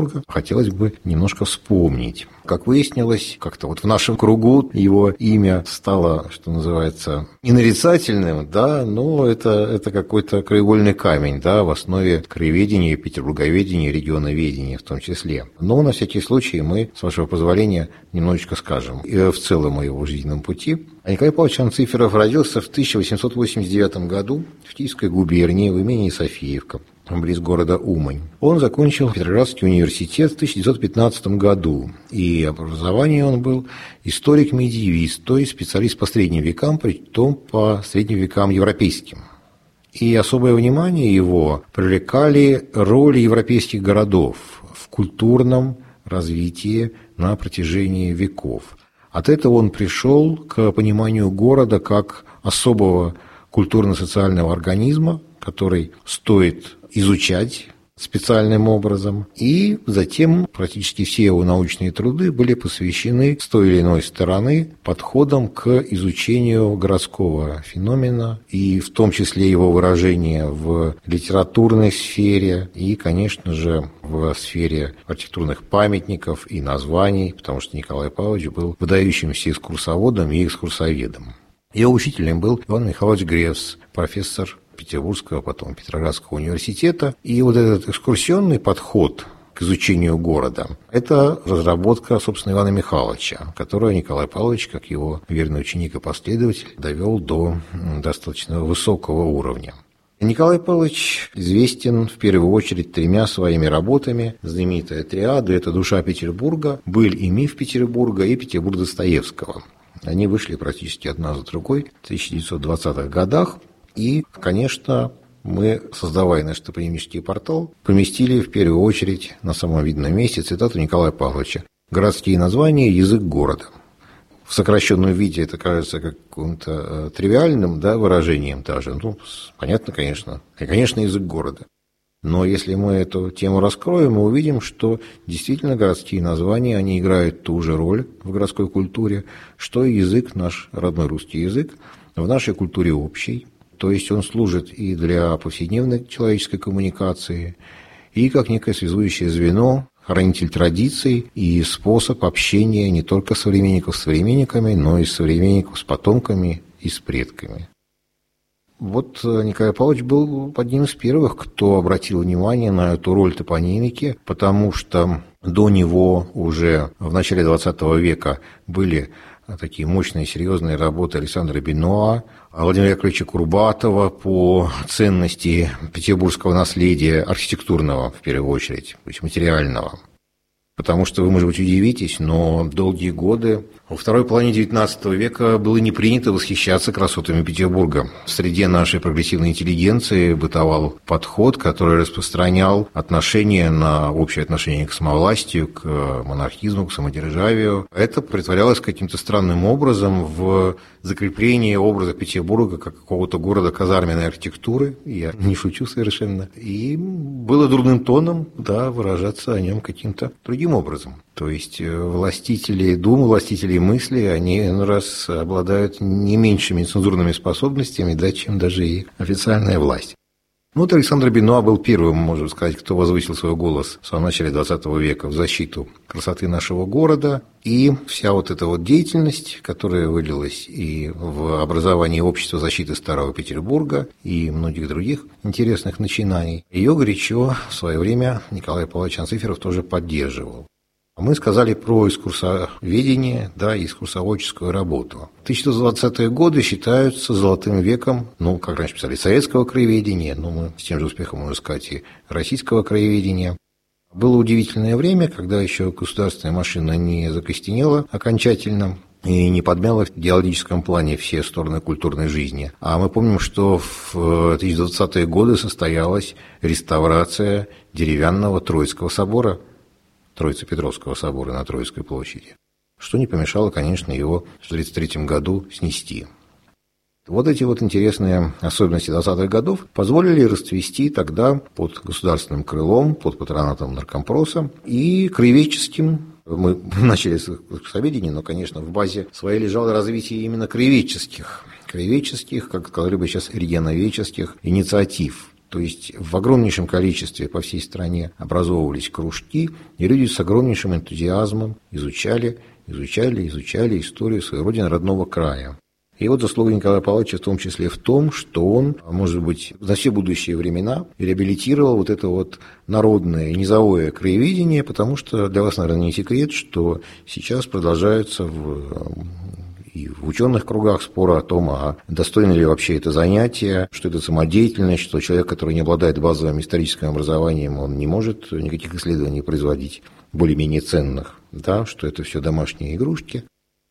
хотелось бы немножко вспомнить. Как выяснилось, как-то вот в нашем кругу его имя стало, что называется, не нарицательным, да, но это какой-то краеугольный камень, да, в основе краеведения, петербурговедения, регионоведения в том числе. Но на всякий случай мы, с вашего позволения, немножечко скажем и в целом о его жизненном пути. Николай Павлович Анциферов родился в 1889 году в Киевской губернии в имении Софиевка, близ города Умань. Он закончил Петроградский университет в 1915 году, и образованием он был историк-медиевист, то есть специалист по средним векам, притом по средним векам европейским. И особое внимание его привлекали роли европейских городов в культурном развитии на протяжении веков. От этого он пришел к пониманию города как особого культурно-социального организма, который стоит изучать специальным образом, и затем практически все его научные труды были посвящены с той или иной стороны подходам к изучению городского феномена, и в том числе его выражения в литературной сфере и, конечно же, в сфере архитектурных памятников и названий, потому что Николай Павлович был выдающимся экскурсоводом и экскурсоведом. Его учителем был Иван Михайлович Гревс, профессор Петербургского, потом Петроградского университета. И вот этот экскурсионный подход к изучению города – это разработка, собственно, Ивана Михайловича, которую Николай Павлович, как его верный ученик и последователь, довел до достаточно высокого уровня. Николай Павлович известен в первую очередь тремя своими работами. Знаменитая триада – это «Душа Петербурга», «Быль и миф Петербурга» и «Петербург Достоевского». Они вышли практически одна за другой в 1920-х годах. И, конечно, мы, создавая наш топонимический портал, поместили в первую очередь на самом видном месте цитату Николая Павловича: «Городские названия – язык города». В сокращенном виде это кажется каким-то тривиальным, да, выражением даже. Ну, понятно, конечно. И, конечно, язык города. Но если мы эту тему раскроем, мы увидим, что действительно городские названия, они играют ту же роль в городской культуре, что и язык, наш родной русский язык, в нашей культуре общей. То есть он служит и для повседневной человеческой коммуникации, и как некое связующее звено, хранитель традиций и способ общения не только современников с современниками, но и современников с потомками и с предками. Вот Николай Павлович был одним из первых, кто обратил внимание на эту роль топонимики, потому что до него уже в начале XX века были такие мощные, серьезные работы Александра Бенуа, Владимира Яковлевича Курбатова по ценности петербургского наследия архитектурного, в первую очередь, то есть материального. Потому что вы, может быть, удивитесь, но долгие годы, во второй половине XIX века было не принято восхищаться красотами Петербурга. В среде нашей прогрессивной интеллигенции бытовал подход, который распространял отношение на общее отношение к самовластию, к монархизму, к самодержавию. Это претворялось каким-то странным образом в закрепление образа Петербурга как какого-то города казарменной архитектуры. Я не шучу совершенно. И было дурным тоном, да, выражаться о нем каким-то другим образом. То есть властители дум, властители мысли, они раз обладают не меньшими цензурными способностями, да, чем даже и официальная власть. Ну, вот Александр Бенуа был первым, можно сказать, кто возвысил свой голос в самом начале XX века в защиту красоты нашего города. И вся вот эта вот деятельность, которая вылилась и в образование общества защиты Старого Петербурга и многих других интересных начинаний, ее горячо в свое время Николай Павлович Анциферов тоже поддерживал. Мы сказали про экскурсоведение, да, и экскурсоводческую работу. 1920-е годы считаются золотым веком, ну, как раньше писали, советского краеведения, но мы с тем же успехом можем сказать и российского краеведения. Было удивительное время, когда еще государственная машина не закостенела окончательно и не подмяла в идеологическом плане все стороны культурной жизни. А мы помним, что в 1920-е годы состоялась реставрация деревянного Троицкого собора, Троице-Петровского собора на Троицкой площади, что не помешало, конечно, его в 1933 году снести. Вот эти вот интересные особенности 20-х годов позволили расцвести тогда под государственным крылом, под патронатом наркомпроса и краеведческим. Мы начали с экскурсоведения, но, конечно, в базе своей лежало развитие именно краеведческих, как сказали бы сейчас, регионоведческих инициатив. То есть в огромнейшем количестве по всей стране образовывались кружки, и люди с огромнейшим энтузиазмом изучали историю своей родины, родного края. И вот заслуга Николая Павловича в том числе в том, что он, может быть, на все будущие времена реабилитировал вот это вот народное низовое краеведение, потому что для вас, наверное, не секрет, что сейчас продолжаются и в ученых кругах споры о том, а достойно ли вообще это занятие, что это самодеятельность, что человек, который не обладает базовым историческим образованием, он не может никаких исследований производить более-менее ценных, да, что это все домашние игрушки.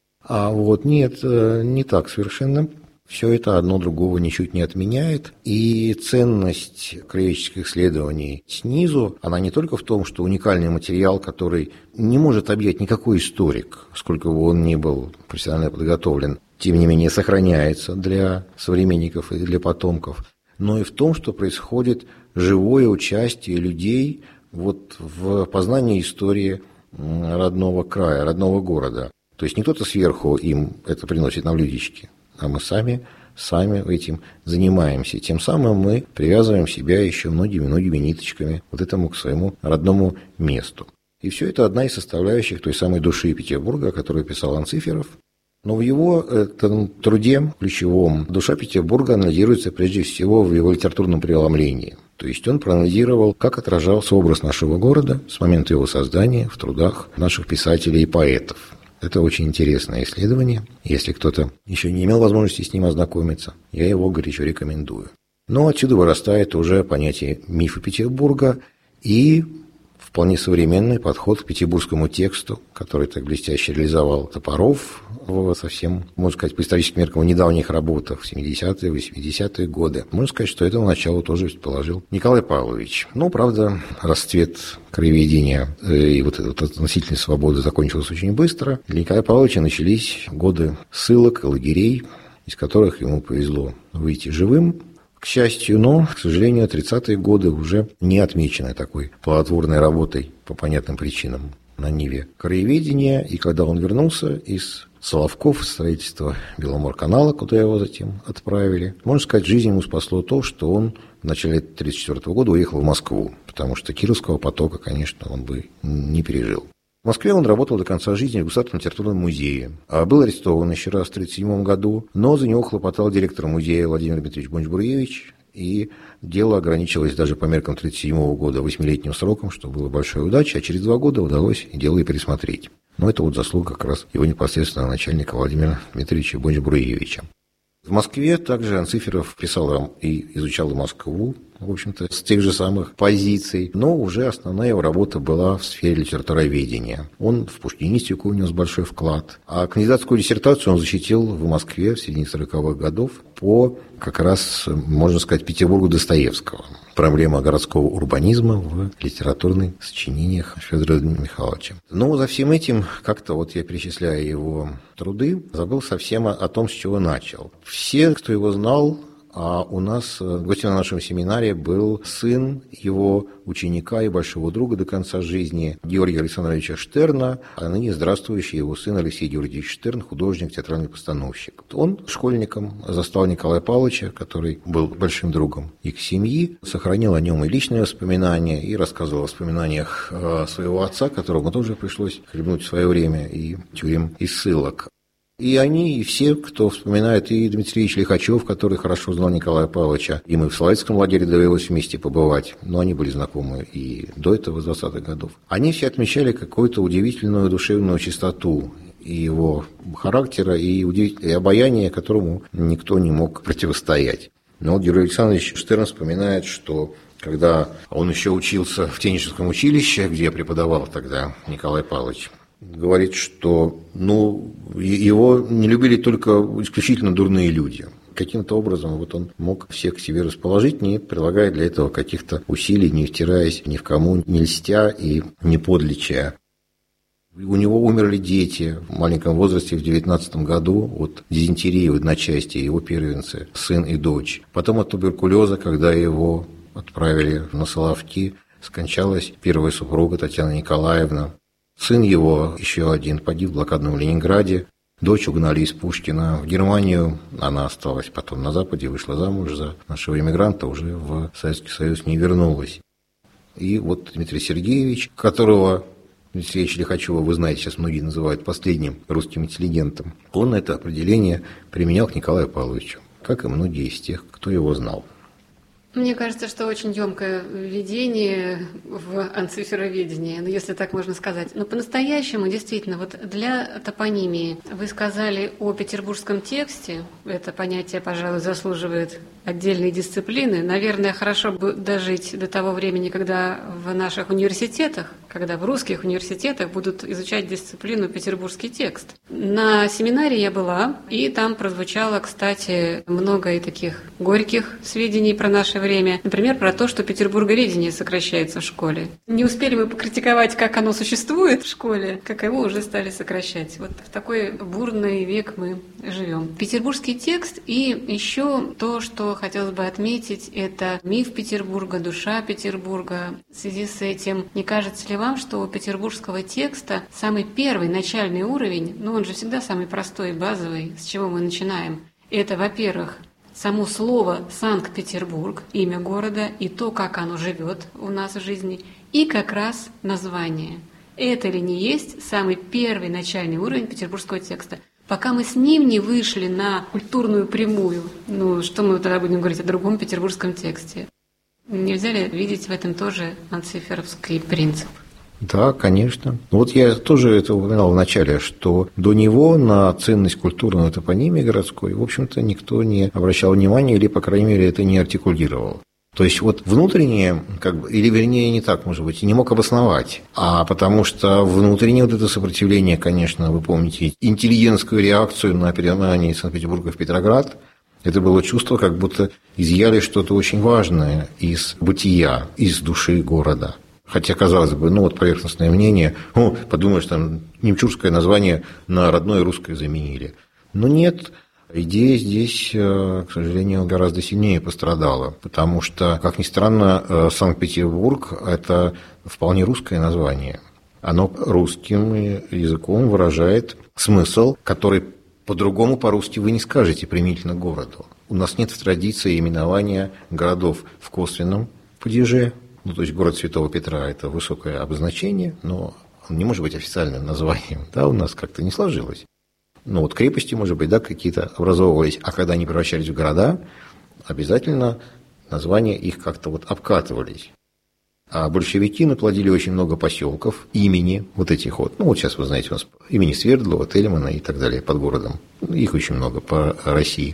А вот нет, не так совершенно. Все это одно другого ничуть не отменяет. И ценность краеведческих исследований снизу, она не только в том, что уникальный материал, который не может объять никакой историк, сколько бы он ни был профессионально подготовлен, тем не менее сохраняется для современников и для потомков, но и в том, что происходит живое участие людей вот в познании истории родного края, родного города. То есть не кто-то сверху им это приносит на блюдечке, а мы сами этим занимаемся. Тем самым мы привязываем себя еще многими ниточками вот этому к своему родному месту. И все это одна из составляющих той самой души Петербурга, о которой писал Анциферов. Но в его этом труде ключевом душа Петербурга анализируется прежде всего в его литературном преломлении. То есть он проанализировал, как отражался образ нашего города с момента его создания в трудах наших писателей и поэтов. Это очень интересное исследование. Если кто-то еще не имел возможности с ним ознакомиться, я его горячо рекомендую. Но отсюда вырастает уже понятие мифа Петербурга и вполне современный подход к петербургскому тексту, который так блестяще реализовал Топоров в совсем, можно сказать, по историческим меркам, в недавних работах в 70-е, 80-е годы. Можно сказать, что этому началу тоже положил Николай Павлович. Но, правда, расцвет краеведения и вот эта относительной свободы закончился очень быстро. Для Николая Павловича начались годы ссылок и лагерей, из которых ему повезло выйти живым, к счастью, но, к сожалению, 30-е годы уже не отмечены такой плодотворной работой по понятным причинам на ниве краеведения. И когда он вернулся из Соловков, строительства Беломорканала, куда его затем отправили, можно сказать, жизнь ему спасло то, что он в начале 1934 года уехал в Москву, потому что Кировского потока, конечно, он бы не пережил. В Москве он работал до конца жизни в Государственном литературном музее. Был арестован еще раз в 1937 году, но за него хлопотал директор музея Владимир Дмитриевич Бонч-Бруевич, и дело ограничилось даже по меркам 1937 года 8-летним сроком, что было большой удачей, а через 2 года удалось дело и пересмотреть. Но это вот заслуга как раз его непосредственного начальника Владимира Дмитриевича Бонч-Бруевича. В Москве также Анциферов писал и изучал Москву, в общем-то, с тех же самых позиций, но уже основная его работа была в сфере литературоведения. Он в пушкинистику внес большой вклад, а кандидатскую диссертацию он защитил в Москве в середине 40-х годов по, как раз, можно сказать, Петербургу Достоевского. Проблема городского урбанизма в литературных сочинениях Федора Михайловича. Но за всем этим, как-то вот я перечисляя его труды, забыл совсем о том, с чего начал. Все, кто его знал, а у нас гостем на нашем семинаре был сын его ученика и большого друга до конца жизни Георгия Александровича Штерна, а ныне здравствующий его сын Алексей Георгиевич Штерн, художник, театральный постановщик. Он школьником застал Николая Павловича, который был большим другом их семьи, сохранил о нем и личные воспоминания, и рассказывал о воспоминаниях своего отца, которому тоже пришлось хлебнуть в свое время и тюрем, и ссылок. И они, и все, кто вспоминает, и Дмитрий Ильич Лихачев, который хорошо знал Николая Павловича, им и в Соловецком лагере довелось вместе побывать, но они были знакомы и до этого, с 20-х годов. Они все отмечали какую-то удивительную душевную чистоту и его характера, и обаяние, которому никто не мог противостоять. Но Георгий Александрович Штерн вспоминает, что когда он еще учился в Теннисском училище, где преподавал тогда Николай Павлович, говорит, что его не любили только исключительно дурные люди. Каким-то образом вот он мог всех к себе расположить, не прилагая для этого каких-то усилий, не втираясь ни в кому, не льстя и не подличая. У него умерли дети в маленьком возрасте в 19 году от дизентерии в одночасье, его первенцы, сын и дочь. Потом от туберкулеза, когда его отправили на Соловки, скончалась первая супруга Татьяна Николаевна. Сын его, еще один, погиб в блокадном Ленинграде. Дочь угнали из Пушкина в Германию, она осталась потом на Западе, вышла замуж за нашего иммигранта, уже в Советский Союз не вернулась. И вот Дмитрий Сергеевич, которого Дмитрий Сергеевич Лихачева, вы знаете, сейчас многие называют последним русским интеллигентом, он это определение применял к Николаю Павловичу, как и многие из тех, кто его знал. Мне кажется, что очень емкое введение в анцифероведение, если так можно сказать. Но по-настоящему, действительно, вот для топонимии вы сказали о петербургском тексте. Это понятие, пожалуй, заслуживает отдельной дисциплины. Наверное, хорошо бы дожить до того времени, когда в наших университетах, когда в русских университетах будут изучать дисциплину петербургский текст. На семинаре я была, и там прозвучало, кстати, много и таких горьких сведений про наше время. Например, про то, что петербурговедение сокращается в школе. Не успели мы покритиковать, как оно существует в школе, как его уже стали сокращать. Вот в такой бурный век мы живем. Петербургский текст и еще то, что хотелось бы отметить, это миф Петербурга, душа Петербурга. В связи с этим, не кажется ли вам, что у петербургского текста самый первый начальный уровень, он же всегда самый простой и базовый, с чего мы начинаем, это, во-первых, само слово Санкт-Петербург, имя города и то, как оно живет у нас в жизни, и как раз название. Это ли не есть самый первый начальный уровень петербургского текста? Пока мы с ним не вышли на культурную прямую, что мы тогда будем говорить о другом петербургском тексте? Нельзя ли видеть в этом тоже анциферовский принцип? Да, конечно. Вот я тоже это упоминал в начале, что до него на ценность культурной топонимии городской, в общем-то, никто не обращал внимания или, по крайней мере, это не артикулировал. То есть вот внутреннее, или вернее не так, может быть, и не мог обосновать, а потому что внутреннее вот это сопротивление, конечно, вы помните, интеллигентскую реакцию на переименование Санкт-Петербурга в Петроград, это было чувство, как будто изъяли что-то очень важное из бытия, из души города. Хотя, казалось бы, поверхностное мнение, подумаешь, там немчурское название на родное русское заменили. Но нет, идея здесь, к сожалению, гораздо сильнее пострадала, потому что, как ни странно, Санкт-Петербург – это вполне русское название. Оно русским языком выражает смысл, который по-другому по-русски вы не скажете применительно к городу. У нас нет традиции именования городов в косвенном падеже. То есть город Святого Петра – это высокое обозначение, но он не может быть официальным названием. Да, у нас как-то не сложилось. Крепости, может быть, какие-то образовывались, а когда они превращались в города, обязательно названия их как-то обкатывались. А большевики наплодили очень много поселков, имени вот этих сейчас вы знаете, у нас имени Свердлова, Тельмана и так далее под городом. Их очень много по России.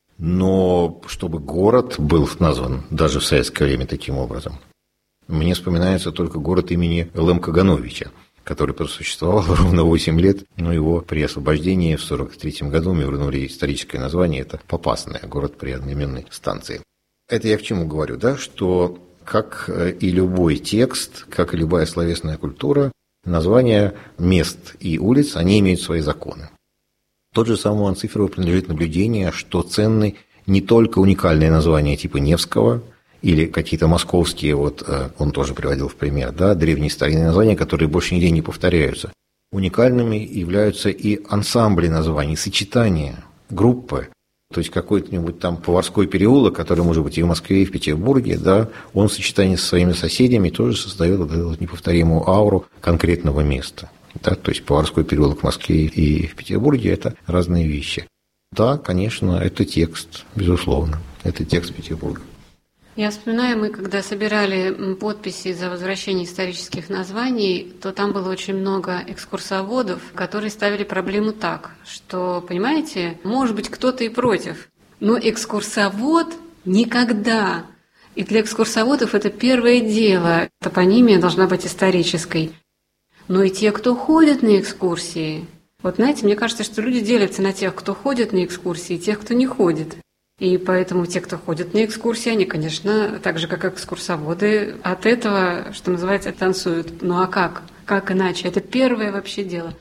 Но чтобы город был назван даже в советское время таким образом, мне вспоминается только город имени Л.М. Кагановича, который просуществовал ровно 8 лет, но его при освобождении в 1943 году мы вернули историческое название, это Попасная, город при одноименной станции. Это я к чему говорю, что как и любой текст, как и любая словесная культура, названия мест и улиц, они имеют свои законы. Тот же самому Анциферову принадлежит наблюдение, что ценны не только уникальные названия типа Невского, или какие-то московские, он тоже приводил в пример, древние старинные названия, которые больше нигде не повторяются. Уникальными являются и ансамбли названий, сочетания, группы. То есть какой-нибудь там Поварской переулок, который может быть и в Москве, и в Петербурге, он в сочетании со своими соседями тоже создает эту неповторимую ауру конкретного места. То есть Поварской переулок в Москве и в Петербурге – это разные вещи. Да, конечно, это текст, безусловно, это текст Петербурга. Я вспоминаю, мы когда собирали подписи за возвращение исторических названий, то там было очень много экскурсоводов, которые ставили проблему так, что, понимаете, может быть, кто-то и против, но экскурсовод никогда. И для экскурсоводов это первое дело. Топонимия должна быть исторической. Но и те, кто ходят на экскурсии. Знаете, мне кажется, что люди делятся на тех, кто ходит на экскурсии, и тех, кто не ходит. И поэтому те, кто ходят на экскурсии, они, конечно, так же, как экскурсоводы, от этого, что называется, танцуют. А как? Как иначе? Это первое вообще дело.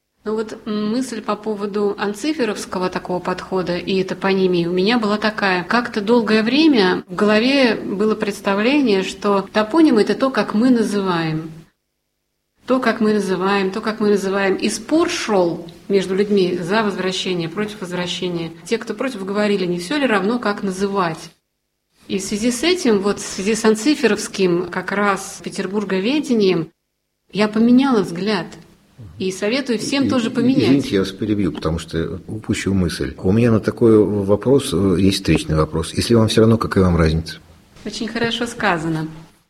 Мысль по поводу анциферовского такого подхода и топонимии у меня была такая. Как-то долгое время в голове было представление, что топоним – это то, как мы называем. то, как мы называем. И спор шел между людьми за возвращение, против возвращения. Те, кто против, говорили, не все ли равно, как называть. И в связи с этим, в связи с анциферовским как раз петербурговедением, я поменяла взгляд. И советую всем тоже поменять. Извините, я вас перебью, потому что упущу мысль. У меня на такой вопрос есть встречный вопрос. Если вам все равно, какая вам разница? Очень хорошо сказано.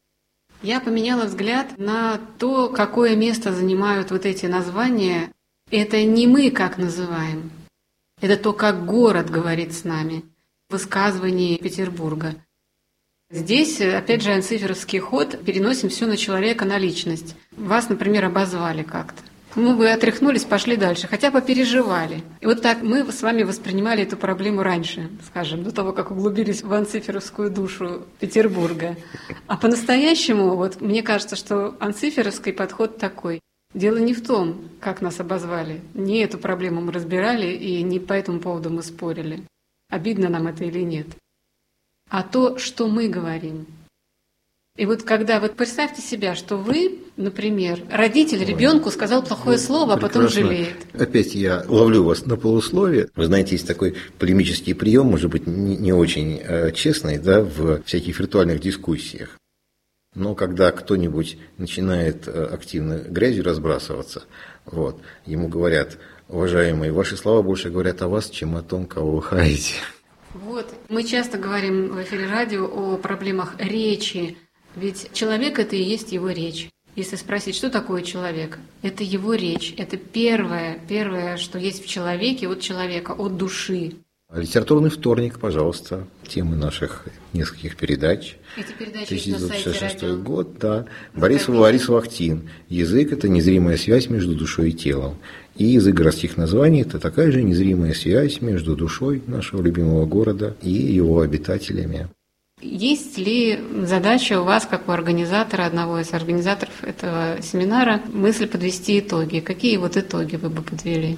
Я поменяла взгляд на то, какое место занимают вот эти названия. Это не мы как называем. Это то, как город говорит с нами. Высказывание Петербурга. Здесь, опять же, анциферовский ход, переносим все на человека, на личность. Вас, например, обозвали как-то. Вы отряхнулись, пошли дальше, хотя попереживали. И вот так мы с вами воспринимали эту проблему раньше, скажем, до того, как углубились в анциферовскую душу Петербурга. А по-настоящему, мне кажется, что анциферовский подход такой. Дело не в том, как нас обозвали. Не эту проблему мы разбирали, и не по этому поводу мы спорили. Обидно нам это или нет. А то, что мы говорим. И когда представьте себя, что вы, например, родитель ребенку сказал плохое слово, а потом жалеет. Опять я ловлю вас на полусловие. Вы знаете, есть такой полемический прием, может быть, не очень честный, да, в всяких виртуальных дискуссиях. Но когда кто-нибудь начинает активно грязью разбрасываться, ему говорят: уважаемые, ваши слова больше говорят о вас, чем о том, кого вы хаете. Мы часто говорим в эфире радио о проблемах речи, ведь человек – это и есть его речь. Если спросить, что такое человек, это его речь, это первое, что есть в человеке, от человека, от души. Литературный вторник, пожалуйста, темы наших нескольких передач. Эти передачи есть на сайте 1966 радио. год, да. Борис Вахтин. Язык – это незримая связь между душой и телом. И язык городских названий – это такая же незримая связь между душой нашего любимого города и его обитателями. Есть ли задача у вас, как у организатора, одного из организаторов этого семинара, мысль подвести итоги? Какие итоги вы бы подвели?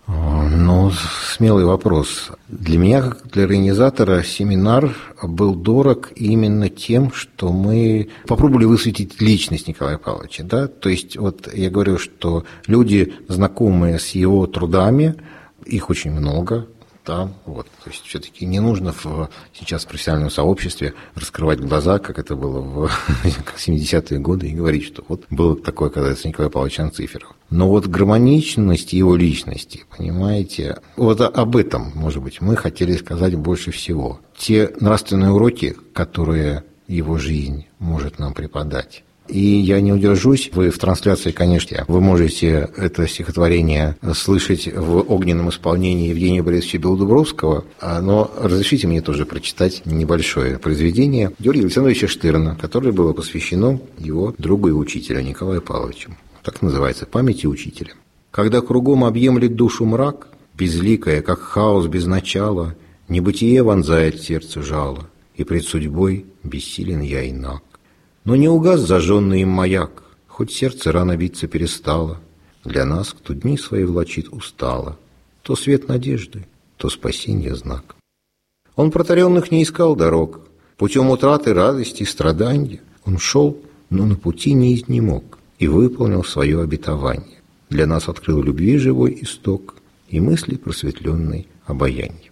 Смелый вопрос. Для меня, как для организатора, семинар был дорог именно тем, что мы попробовали высветить личность Николая Павловича. Да? То есть, я говорю, что люди, знакомые с его трудами, их очень много. Да, то есть все-таки не нужно сейчас в профессиональном сообществе раскрывать глаза, как это было в 70-е годы, и говорить, что было такое, оказывается, Николай Павлович Анциферов. Но гармоничность его личности, понимаете, об этом, может быть, мы хотели сказать больше всего. Те нравственные уроки, которые его жизнь может нам преподать. И я не удержусь, вы в трансляции, конечно, вы можете это стихотворение слышать в огненном исполнении Евгения Борисовича Белодубровского, но разрешите мне тоже прочитать небольшое произведение Георгия Александровича Штерна, которое было посвящено его другу и учителю Николаю Павловичу. Так называется «Памяти учителя». «Когда кругом объемлет душу мрак, безликое, как хаос без начала, небытие вонзает сердце жало, и пред судьбой бессилен я и наг. Но не угас зажженный им маяк, хоть сердце рано биться перестало. Для нас, кто дни свои влачит устало, то свет надежды, то спасенье знак. Он протаренных не искал дорог, путем утраты радости и страданья. Он шел, но на пути не изнемог, и выполнил свое обетование. Для нас открыл любви живой исток и мысли просветленной обаяньем».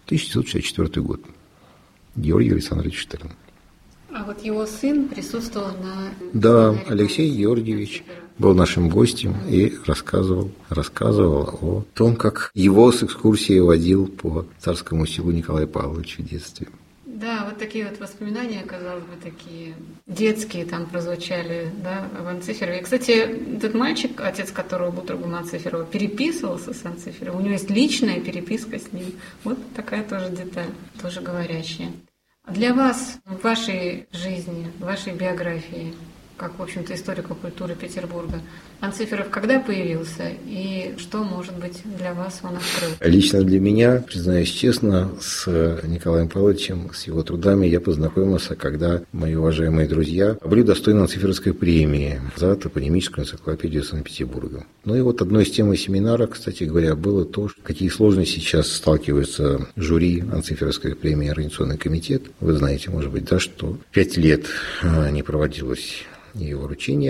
1964 год. Георгий Александрович Штерн. А его сын присутствовал на... Да, Алексей Георгиевич был нашим гостем и рассказывал о том, как его с экскурсией водил по Царскому селу Николай Павлович в детстве. Да, такие воспоминания, казалось бы, такие детские там прозвучали, да, в Анциферове. И, кстати, этот мальчик, отец которого был другом Анциферова, переписывался с Анциферовым. У него есть личная переписка с ним. Такая тоже деталь, тоже говорящая. Для вас, в вашей жизни, в вашей биографии, как, в общем-то, историка культуры Петербурга, Анциферов когда появился и что, может быть, для вас он открыл? Лично для меня, признаюсь честно, с Николаем Павловичем, с его трудами я познакомился, когда мои уважаемые друзья были достойны Анциферовской премии за топонимическую энциклопедию Санкт-Петербурга. Одной из тем семинара, кстати говоря, было то, какие сложности сейчас сталкиваются жюри Анциферовской премии и Организационный комитет. Вы знаете, может быть, да, что 5 лет не проводилось ее вручение.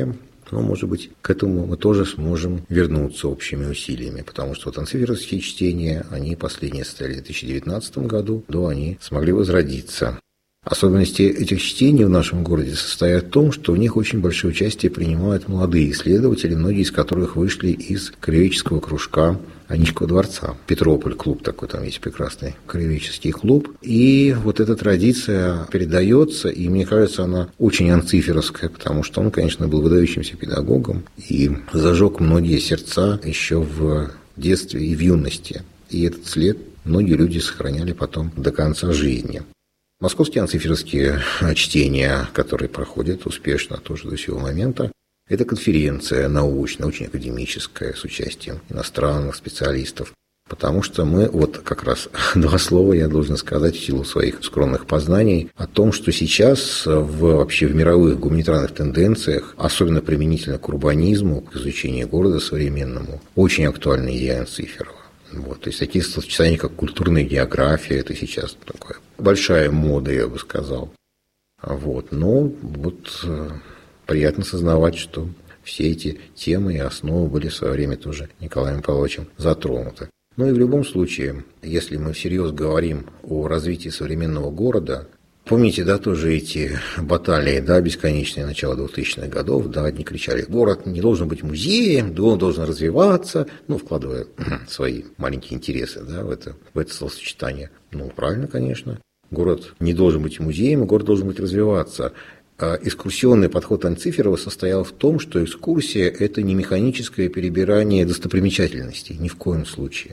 Но, может быть, к этому мы тоже сможем вернуться общими усилиями, потому что вот анциферовские чтения, они последние состояли в 2019 году, да, они смогли возродиться. Особенности этих чтений в нашем городе состоят в том, что в них очень большое участие принимают молодые исследователи, многие из которых вышли из краеведческого кружка Аничкова дворца. Петрополь клуб такой, там есть прекрасный краеведческий клуб. И вот эта традиция передается, и мне кажется, она очень анциферовская, потому что он, конечно, был выдающимся педагогом и зажег многие сердца еще в детстве и в юности. И этот след многие люди сохраняли потом до конца жизни. Московские анциферовские чтения, которые проходят успешно тоже до сего момента, это конференция научная, очень академическая, с участием иностранных специалистов. Потому что мы, вот как раз два слова я должен сказать в силу своих скромных познаний о том, что сейчас вообще в мировых гуманитарных тенденциях, особенно применительно к урбанизму, к изучению города современному, очень актуальна идея Анциферова. Вот, то есть такие словосочетания, как культурная география, это сейчас такая большая мода, я бы сказал. Вот, но вот приятно сознавать, что все эти темы и основы были в свое время тоже Николаем Павловичем затронуты. Ну и в любом случае, если мы всерьез говорим о развитии современного города, помните, да, тоже эти баталии, да, бесконечные начала 2000-х годов, да, одни кричали, город не должен быть музеем, да, он должен развиваться, ну, вкладывая свои маленькие интересы, да, в это словосочетание. Ну, правильно, конечно. Город не должен быть музеем, город должен быть развиваться. А экскурсионный подход Анциферова состоял в том, что экскурсия – это не механическое перебирание достопримечательностей, ни в коем случае.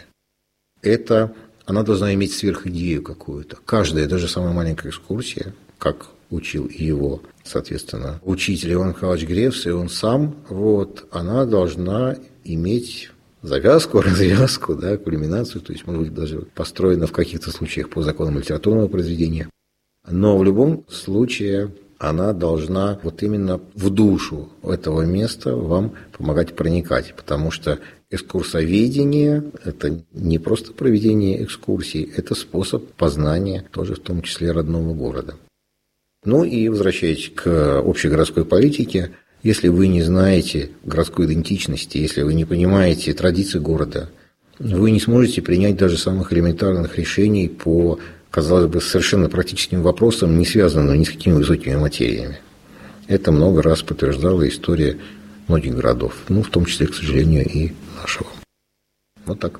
Она должна иметь сверхидею какую-то. Каждая, даже самая маленькая экскурсия, как учил его, соответственно, учитель Иван Михайлович Гревс, и он сам, вот, она должна иметь завязку, развязку, да, кульминацию, то есть, может быть, даже построена в каких-то случаях по законам литературного произведения. Но в любом случае она должна вот именно в душу этого места вам помогать проникать, потому что экскурсоведение – это не просто проведение экскурсий, это способ познания, тоже в том числе родного города. Ну и возвращаясь к общегородской политике, если вы не знаете городской идентичности, если вы не понимаете традиции города, вы не сможете принять даже самых элементарных решений по, казалось бы, совершенно практическим вопросам, не связанным ни с какими высокими материями. Это много раз подтверждала история многих городов, ну, в том числе, к сожалению, и нашего. Вот так.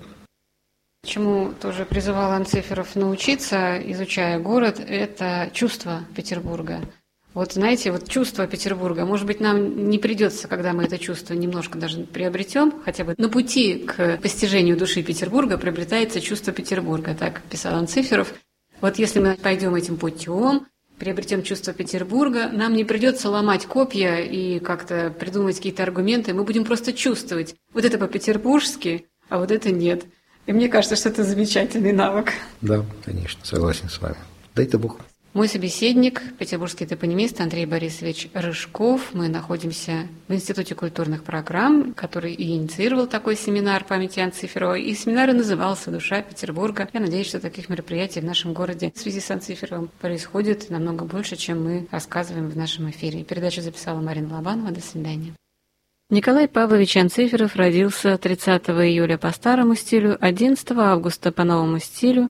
Чему тоже призывал Анциферов научиться, изучая город, это чувство Петербурга. Вот знаете, вот чувство Петербурга, может быть, нам не придется, когда мы это чувство немножко даже приобретем, хотя бы на пути к постижению души Петербурга приобретается чувство Петербурга, так писал Анциферов. Вот если мы пойдем этим путем, приобретем чувство Петербурга, нам не придется ломать копья и как-то придумывать какие-то аргументы, мы будем просто чувствовать. Вот это по-петербургски, а вот это нет. И мне кажется, что это замечательный навык. Да, конечно, согласен с вами. Дай-то Бог. Мой собеседник, петербургский топонимист Андрей Борисович Рыжков. Мы находимся в Институте культурных программ, который и инициировал такой семинар памяти Анциферова. И семинар и назывался «Душа Петербурга». Я надеюсь, что таких мероприятий в нашем городе в связи с Анциферовым происходит намного больше, чем мы рассказываем в нашем эфире. Передачу записала Марина Лобанова. До свидания. Николай Павлович Анциферов родился 30 июля по старому стилю, 11 августа по новому стилю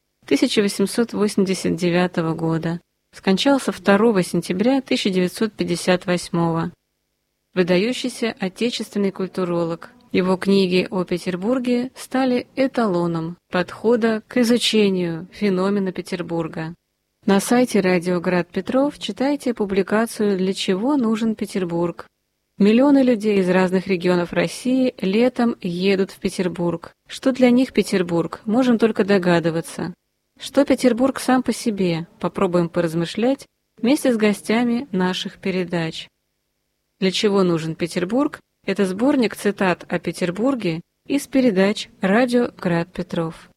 1889 года. Скончался 2 сентября 1958. Выдающийся отечественный культуролог. Его книги о Петербурге стали эталоном подхода к изучению феномена Петербурга. На сайте «Радио Град Петров» читайте публикацию «Для чего нужен Петербург?». Миллионы людей из разных регионов России летом едут в Петербург. Что для них Петербург, можем только догадываться. Что Петербург сам по себе, попробуем поразмышлять вместе с гостями наших передач. «Для чего нужен Петербург?» – это сборник цитат о Петербурге из передач «Радио Град Петров».